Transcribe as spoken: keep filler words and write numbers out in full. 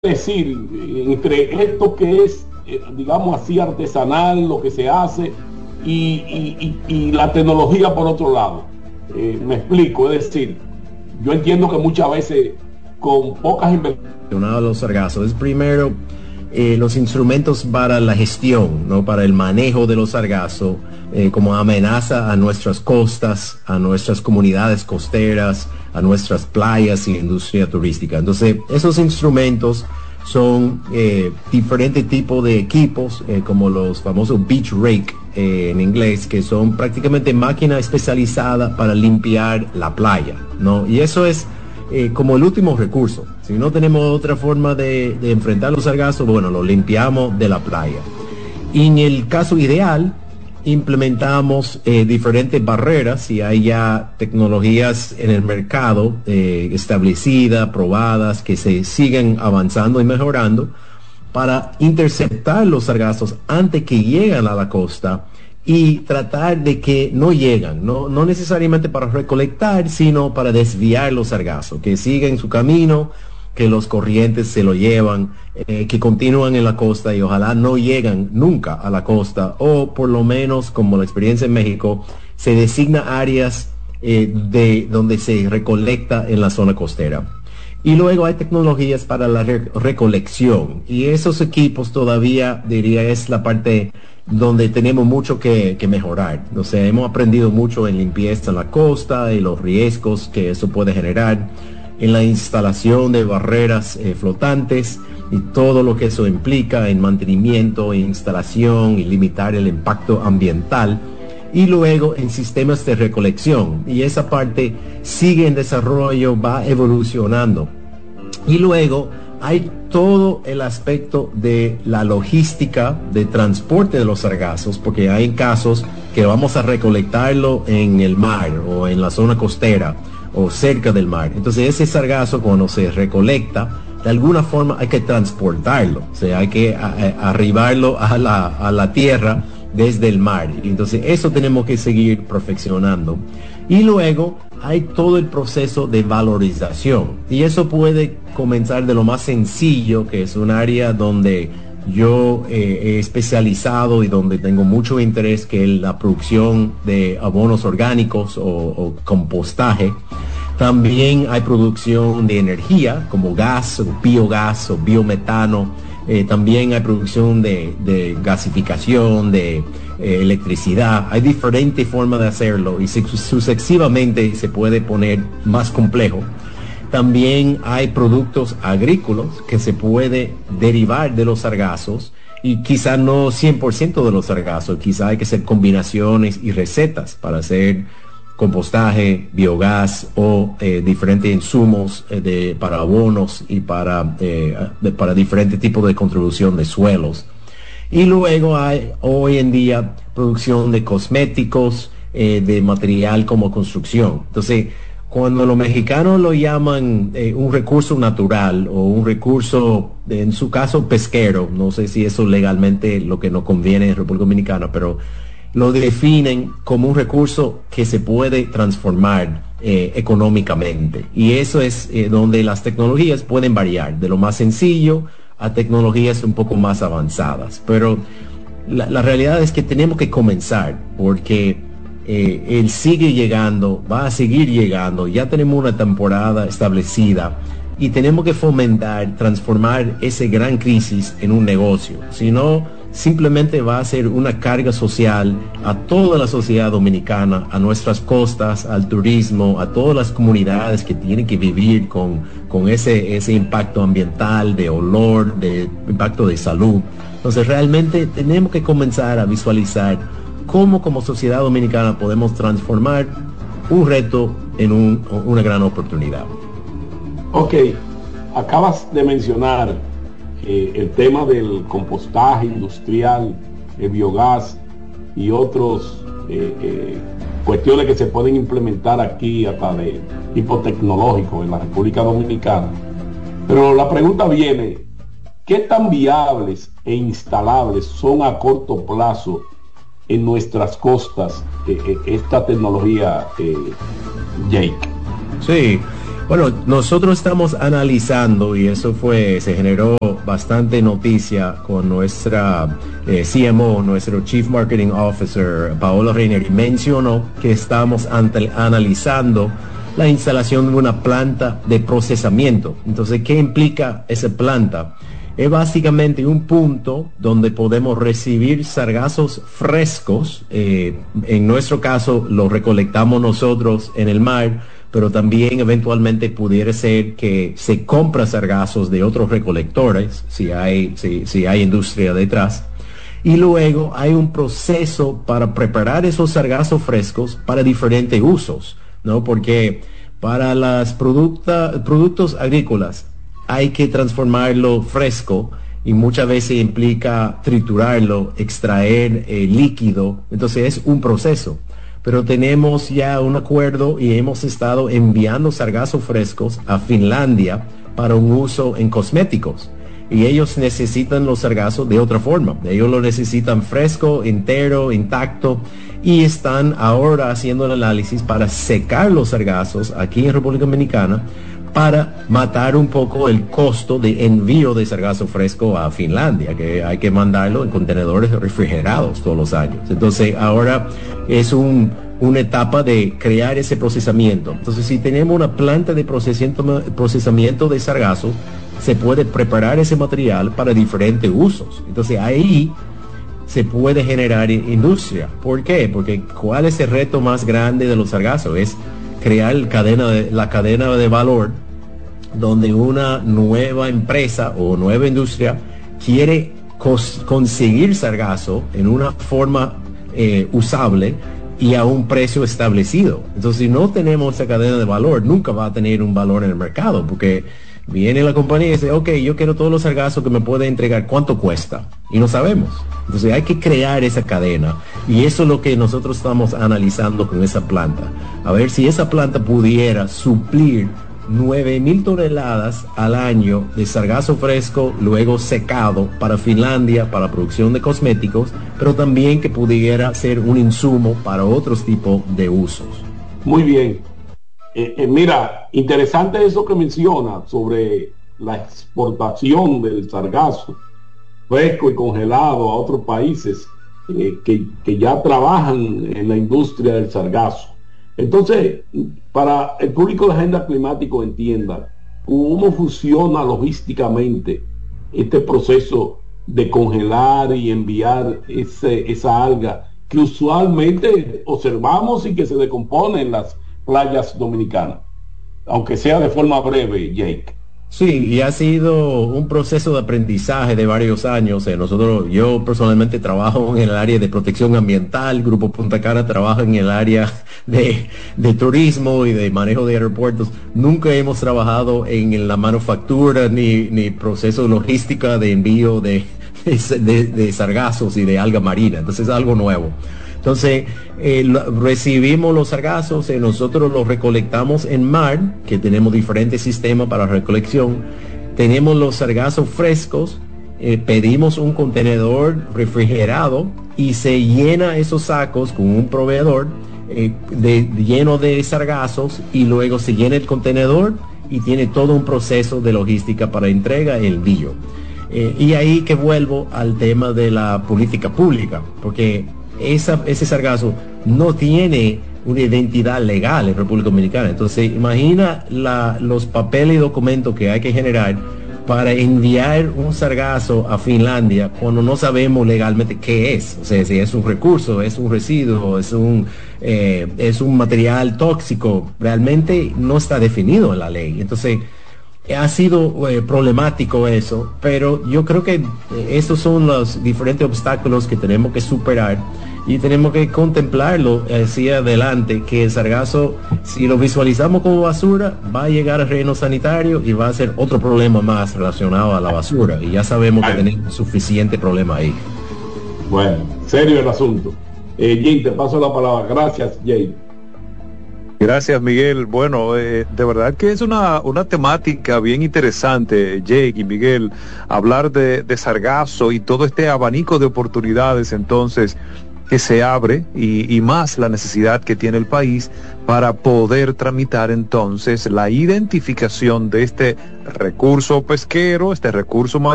decir entre esto que es, eh, digamos así, artesanal, lo que se hace, y, y, y, y la tecnología por otro lado? Eh, me explico, es decir, yo entiendo que muchas veces con pocas inversiones. Uno de los sargazos es primero eh, los instrumentos para la gestión, ¿no? Para el manejo de los sargazos, eh, como amenaza a nuestras costas, a nuestras comunidades costeras, a nuestras playas y industria turística. Entonces, esos instrumentos son eh, diferentes tipos de equipos, eh, como los famosos beach rake eh, en inglés, que son prácticamente máquinas especializadas para limpiar la playa, ¿no? Y eso es eh, como el último recurso. Si no tenemos otra forma de, de enfrentar los sargazos, bueno, lo limpiamos de la playa. Y en el caso ideal, implementamos eh, diferentes barreras. Si hay ya tecnologías en el mercado eh, establecidas, probadas, que se siguen avanzando y mejorando para interceptar los sargazos antes que llegan a la costa y tratar de que no llegan, no, no necesariamente para recolectar, sino para desviar los sargazos, que siguen su camino, que los corrientes se lo llevan, eh, que continúan en la costa y ojalá no llegan nunca a la costa, o por lo menos, como la experiencia en México, se designa áreas eh, de donde se recolecta en la zona costera. Y luego hay tecnologías para la re recolección, y esos equipos todavía, diría, es la parte donde tenemos mucho que, que mejorar. O sea, hemos aprendido mucho en limpieza en la costa y los riesgos que eso puede generar, en la instalación de barreras eh, flotantes y todo lo que eso implica en mantenimiento, en instalación y limitar el impacto ambiental, y luego en sistemas de recolección, y esa parte sigue en desarrollo, va evolucionando. Y luego hay todo el aspecto de la logística de transporte de los sargazos, porque hay casos que vamos a recolectarlo en el mar o en la zona costera o cerca del mar. Entonces ese sargazo, cuando se recolecta, de alguna forma hay que transportarlo, o sea, hay que a, a, arribarlo a la, a la tierra desde el mar. Entonces eso tenemos que seguir perfeccionando. Y luego hay todo el proceso de valorización, y eso puede comenzar de lo más sencillo, que es un área donde yo eh, he especializado y donde tengo mucho interés, que es la producción de abonos orgánicos o, o compostaje. También hay producción de energía como gas o biogás o biometano. Eh, también hay producción de, de gasificación, de eh, electricidad. Hay diferentes formas de hacerlo y se, sucesivamente se puede poner más complejo. También hay productos agrícolas que se puede derivar de los sargazos, y quizá no cien por ciento de los sargazos, quizá hay que hacer combinaciones y recetas para hacer compostaje, biogás o eh, diferentes insumos eh, de, para abonos y para, eh, de, para diferentes tipos de contribución de suelos. Y luego hay hoy en día producción de cosméticos, eh, de material como construcción. Entonces, cuando los mexicanos lo llaman eh, un recurso natural o un recurso, en su caso pesquero, no sé si eso legalmente lo que nos conviene en República Dominicana, pero lo definen como un recurso que se puede transformar eh, económicamente. Y eso es eh, donde las tecnologías pueden variar, de lo más sencillo a tecnologías un poco más avanzadas. Pero la, la realidad es que tenemos que comenzar, porque Eh, él sigue llegando, va a seguir llegando, ya tenemos una temporada establecida y tenemos que fomentar, transformar esa gran crisis en un negocio. Si no, simplemente va a ser una carga social a toda la sociedad dominicana, a nuestras costas, al turismo, a todas las comunidades que tienen que vivir con, con ese, ese impacto ambiental, de olor, de impacto de salud. Entonces realmente tenemos que comenzar a visualizar cómo como sociedad dominicana podemos transformar un reto en un, una gran oportunidad. Ok, acabas de mencionar eh, el tema del compostaje industrial, el biogás y otros eh, eh, cuestiones que se pueden implementar aquí hasta de tipo tecnológico en la República Dominicana. Pero la pregunta viene, ¿qué tan viables e instalables son a corto plazo en nuestras costas eh, eh, esta tecnología, eh, Jake? Sí, Bueno, nosotros estamos analizando, y eso fue, se generó bastante noticia con nuestra eh, C M O, nuestro Chief Marketing Officer, Paolo Reiner, mencionó que estamos ante, analizando la instalación de una planta de procesamiento. Entonces, ¿qué implica esa planta? Es básicamente un punto donde podemos recibir sargazos frescos. Eh, en nuestro caso, los recolectamos nosotros en el mar, pero también eventualmente pudiera ser que se compra sargazos de otros recolectores, si hay, si, si hay industria detrás. Y luego hay un proceso para preparar esos sargazos frescos para diferentes usos, ¿no? Porque para los productos agrícolas hay que transformarlo fresco y muchas veces implica triturarlo, extraer eh, líquido. Entonces es un proceso. Pero tenemos ya un acuerdo y hemos estado enviando sargazos frescos a Finlandia para un uso en cosméticos. Y ellos necesitan los sargazos de otra forma. Ellos lo necesitan fresco, entero, intacto. Y están ahora haciendo el análisis para secar los sargazos aquí en República Dominicana para matar un poco el costo de envío de sargazo fresco a Finlandia, que hay que mandarlo en contenedores refrigerados todos los años. Entonces ahora es un, una etapa de crear ese procesamiento. Entonces, si tenemos una planta de procesamiento, procesamiento de sargazo, se puede preparar ese material para diferentes usos. Entonces ahí se puede generar industria. ¿Por qué? Porque ¿cuál es el reto más grande de los sargazos? Es crear cadena de, la cadena de valor, donde una nueva empresa o nueva industria quiere cos, conseguir sargazo en una forma eh, usable y a un precio establecido. Entonces, si no tenemos esa cadena de valor, nunca va a tener un valor en el mercado, porque viene la compañía y dice, ok, yo quiero todos los sargazos que me puede entregar, ¿cuánto cuesta? Y no sabemos. Entonces hay que crear esa cadena, y eso es lo que nosotros estamos analizando con esa planta. A ver si esa planta pudiera suplir nueve mil toneladas al año de sargazo fresco, luego secado para Finlandia, para producción de cosméticos, pero también que pudiera ser un insumo para otros tipos de usos. Muy bien. Eh, eh, mira, interesante eso que menciona sobre la exportación del sargazo fresco y congelado a otros países eh, que, que ya trabajan en la industria del sargazo. Entonces, para el público de Agenda Climático entienda cómo funciona logísticamente este proceso de congelar y enviar ese, esa alga que usualmente observamos y que se decompone en las playas dominicanas, aunque sea de forma breve, Jake. Sí, y ha sido un proceso de aprendizaje de varios años. Eh, nosotros, yo personalmente trabajo en el área de protección ambiental, Grupo Punta Cana trabaja en el área de, de turismo y de manejo de aeropuertos. Nunca hemos trabajado en la manufactura ni, ni proceso logística de envío de, de, de sargazos y de alga marina. Entonces es algo nuevo. Entonces, eh, lo, recibimos los sargazos, eh, nosotros los recolectamos en mar, que tenemos diferentes sistemas para recolección. Tenemos los sargazos frescos, eh, pedimos un contenedor refrigerado y se llena esos sacos con un proveedor eh, de, lleno de sargazos, y luego se llena el contenedor y tiene todo un proceso de logística para entrega y envío. Eh, y ahí que vuelvo al tema de la política pública, porque Esa, ese sargazo no tiene una identidad legal en República Dominicana. Entonces imagina la, los papeles y documentos que hay que generar para enviar un sargazo a Finlandia cuando no sabemos legalmente qué es. O sea, si es un recurso, es un residuo, es un, eh, es un material tóxico, realmente no está definido en la ley. Entonces ha sido eh, problemático eso, pero yo creo que eh, esos son los diferentes obstáculos que tenemos que superar, y tenemos que contemplarlo hacia adelante, que el sargazo, si lo visualizamos como basura, va a llegar al relleno sanitario y va a ser otro problema más relacionado a la basura, y ya sabemos que tenemos suficiente problema ahí. Bueno, serio el asunto. eh, Jay, te paso la palabra. Gracias, Jay. Gracias, Miguel. Bueno, eh, de verdad que es una, una temática bien interesante, Jake y Miguel, hablar de, de sargazo y todo este abanico de oportunidades entonces que se abre y, y más la necesidad que tiene el país para poder tramitar entonces la identificación de este recurso pesquero, este recurso